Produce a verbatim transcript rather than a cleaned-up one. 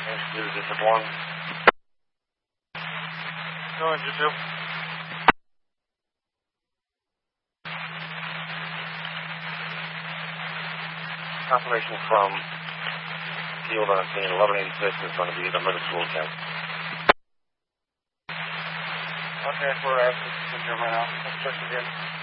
This is District one. Go ahead, District two. Confirmation from field on scene eleven eighty-six is going to be the middle school camp. Okay, we're at the right now. Let's check again.